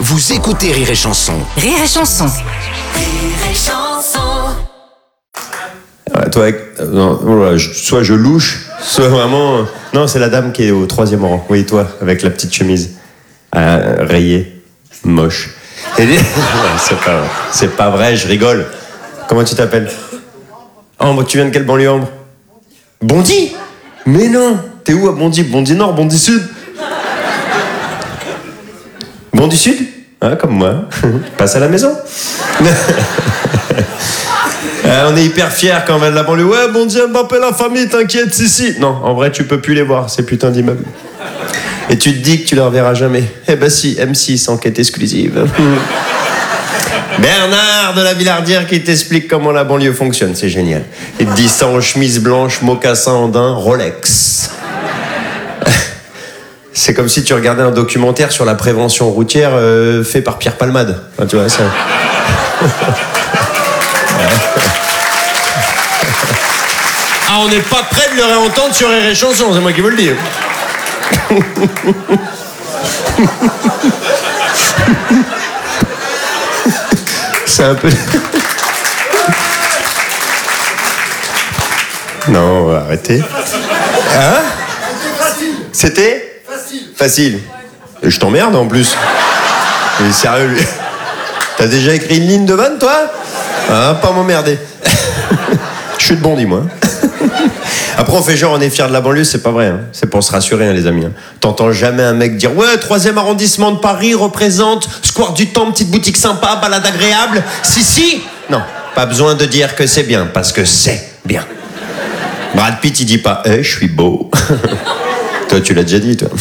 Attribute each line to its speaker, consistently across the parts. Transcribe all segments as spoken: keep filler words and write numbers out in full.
Speaker 1: Vous écoutez Rire et Chanson.
Speaker 2: Rire et Chanson.
Speaker 3: Rire et Chanson.
Speaker 4: Ouais, toi, avec, euh, non, voilà, je- soit je louche, soit vraiment. euh, non, c'est la dame qui est au troisième rang. Oui, toi, avec la petite chemise euh, rayée, moche. Et les- c'est pas vrai. C'est pas vrai, je rigole. Comment tu t'appelles? Ambre, tu viens de quelle banlieue, Ambre? Bondy? Mais non, t'es où à Bondy? Bondy Nord, Bondy Sud? Bondy Sud? Ah, comme moi. Passe à la maison. Euh, on est hyper fiers quand on va de la banlieue. Ouais, bon Dieu, Mbappé, la famille, t'inquiète, si, si. Non, en vrai, tu peux plus les voir, ces putains d'immeubles. Et tu te dis que tu les reverras jamais. Eh ben si, M six, enquête exclusive. Bernard de la Villardière qui t'explique comment la banlieue fonctionne, c'est génial. Il te dit ça en chemise blanche, mocassin andin, Rolex. C'est comme si tu regardais un documentaire sur la prévention routière euh, fait par Pierre Palmade. Enfin, tu vois, ça... Ah, on n'est pas prêt de le réentendre sur Rire et Chanson, c'est moi qui vous le dis. C'est un peu... Non, on va arrêter. Hein? C'était Facile. Facile. Et je t'emmerde en plus. Mais sérieux, lui. T'as déjà écrit une ligne de vanne, toi? Ah, pas m'emmerder. Je suis de Bondy, moi. Après, on fait genre, on est fiers de la banlieue, c'est pas vrai. Hein. C'est pour se rassurer, hein, les amis. Hein. T'entends jamais un mec dire « Ouais, troisième arrondissement de Paris représente Square du Temple, petite boutique sympa, balade agréable. Si, si !» Non, pas besoin de dire que c'est bien, parce que c'est bien. Brad Pitt, il dit pas « Eh, je suis beau. » Toi, tu l'as déjà dit, toi.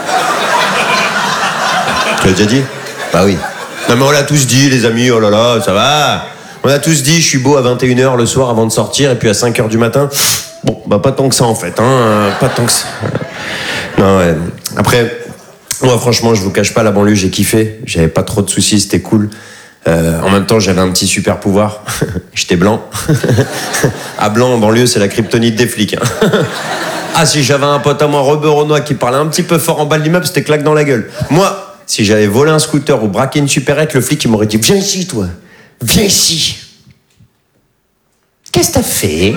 Speaker 4: Tu l'as déjà dit? Bah oui. Non, mais on l'a tous dit, les amis, oh là là, ça va. On a tous dit, je suis beau à vingt et une heures le soir avant de sortir, et puis à cinq heures du matin, bon, bah pas tant que ça en fait, hein, pas tant que ça. Non, ouais. Après, moi franchement, je vous cache pas, la banlieue, j'ai kiffé, j'avais pas trop de soucis, c'était cool. Euh, en même temps, j'avais un petit super pouvoir, j'étais blanc. À blanc, en banlieue, c'est la kryptonite des flics. Hein. Ah, si j'avais un pote à moi, Robert Renoir, qui parlait un petit peu fort en bas de l'immeuble, c'était claque dans la gueule. Moi, si j'avais volé un scooter ou braqué une supérette, le flic, il m'aurait dit « Viens ici, toi. Viens ici. » Qu'est-ce que t'as fait?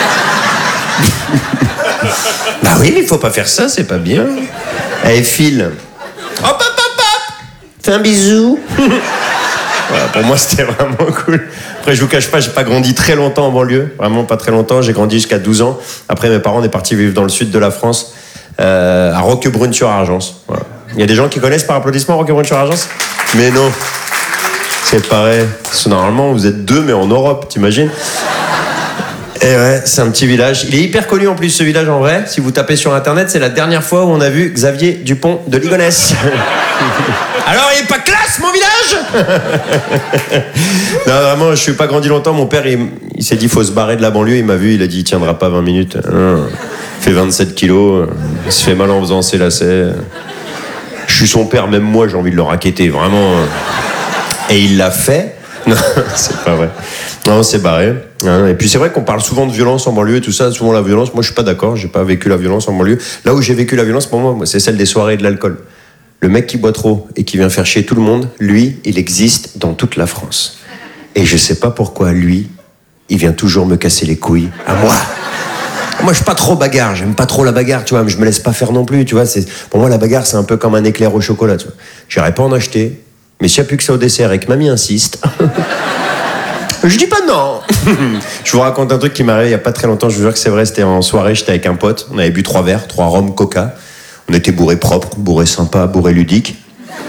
Speaker 4: Bah oui, mais il faut pas faire ça, c'est pas bien. Allez, file. Hop, hop, hop, hop. Fais un bisou. Voilà, pour moi, c'était vraiment cool. Après, je vous cache pas, j'ai pas grandi très longtemps en banlieue. Vraiment pas très longtemps. J'ai grandi jusqu'à douze ans. Après, mes parents, on est partis vivre dans le sud de la France, euh, à Roquebrune-sur-Argence. Voilà. Il y a des gens qui connaissent par applaudissement Roquebrune-sur-Argence? Mais non. C'est pareil. Parce que normalement, vous êtes deux, mais en Europe, t'imagines? Et ouais, c'est un petit village. Il est hyper connu en plus, ce village, en vrai. Si vous tapez sur Internet, c'est la dernière fois où on a vu Xavier Dupont de Ligonnès. Alors, il est pas classe, mon village? Non, vraiment, je suis pas grandi longtemps. Mon père, il, il s'est dit, faut se barrer de la banlieue. Il m'a vu, il a dit, il tiendra pas vingt minutes. Non, il fait vingt-sept kilos. Il se fait mal en faisant ses lacets. Je suis son père, même moi, j'ai envie de le racketter, vraiment. Et il l'a fait. Non, c'est pas vrai. Non, c'est barré. Et puis c'est vrai qu'on parle souvent de violence en banlieue et tout ça, souvent la violence. Moi, je suis pas d'accord, j'ai pas vécu la violence en banlieue. Là où j'ai vécu la violence, pour moi, c'est celle des soirées et de l'alcool. Le mec qui boit trop et qui vient faire chier tout le monde, lui, il existe dans toute la France. Et je sais pas pourquoi, lui, il vient toujours me casser les couilles à moi. Moi, je suis pas trop bagarre, j'aime pas trop la bagarre, tu vois, mais je me laisse pas faire non plus, tu vois. C'est... Pour moi, la bagarre, c'est un peu comme un éclair au chocolat, tu vois. J'irais pas en acheter, mais s'il y a plus que ça au dessert et que mamie insiste... Je dis pas non. Je vous raconte un truc qui m'est arrivé il y a pas très longtemps, je vous jure que c'est vrai, c'était en soirée, j'étais avec un pote, on avait bu trois verres, trois rhum coca. On était bourré propre, bourré sympa, bourré ludique.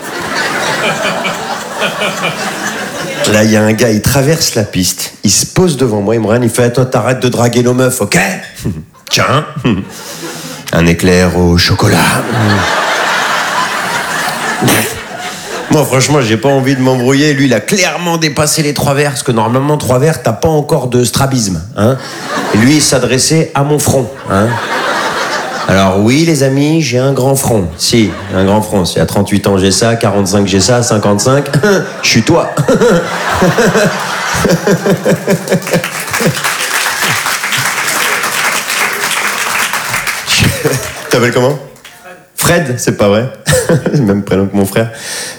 Speaker 4: Là, il y a un gars, il traverse la piste, il se pose devant moi, il me regarde, il fait « Attends, t'arrêtes de draguer nos meufs, ok ?» Tiens, un éclair au chocolat. Moi, franchement, j'ai pas envie de m'embrouiller. Lui, il a clairement dépassé les trois verres, parce que normalement, trois verres, t'as pas encore de strabisme. Hein. Et lui, il s'adressait à mon front. Hein. Alors oui, les amis, j'ai un grand front. Si, un grand front. Si à trente-huit ans, j'ai ça, quarante-cinq, j'ai ça, cinquante-cinq, je suis toi. T'appelles comment? Fred, c'est pas vrai. C'est le même prénom que mon frère.